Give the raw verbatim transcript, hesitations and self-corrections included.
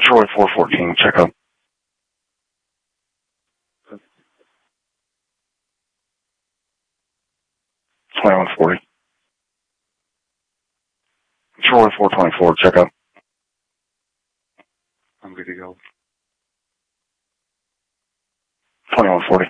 Troy four fourteen, check up. twenty-one forty. Troy four twenty-four, check up. I'm good to go. twenty-one forty.